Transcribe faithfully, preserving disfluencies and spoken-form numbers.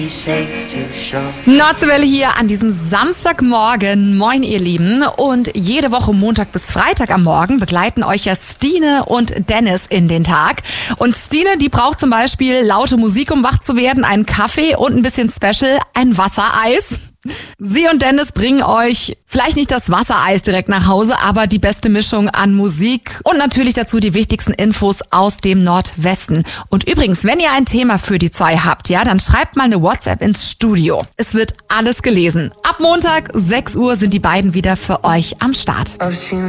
Nordseewelle hier an diesem Samstagmorgen. Moin ihr Lieben. Und jede Woche Montag bis Freitag am Morgen begleiten euch ja Stine und Dennis in den Tag. Und Stine, die braucht zum Beispiel laute Musik, um wach zu werden, einen Kaffee und ein bisschen Special, ein Wassereis. Sie und Dennis bringen euch vielleicht nicht das Wassereis direkt nach Hause, aber die beste Mischung an Musik und natürlich dazu die wichtigsten Infos aus dem Nordwesten. Und übrigens, wenn ihr ein Thema für die zwei habt, ja, dann schreibt mal eine WhatsApp ins Studio. Es wird alles gelesen. Ab Montag, sechs Uhr, sind die beiden wieder für euch am Start.